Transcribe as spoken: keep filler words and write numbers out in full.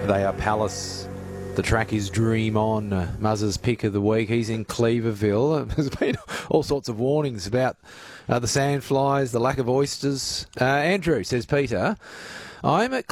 They are Palace. The track is Dream On. Uh, Muzz's pick of the week. He's in Cleaverville. There's been all sorts of warnings about uh, the sandflies, the lack of oysters. Uh, Andrew, says Peter, I'm at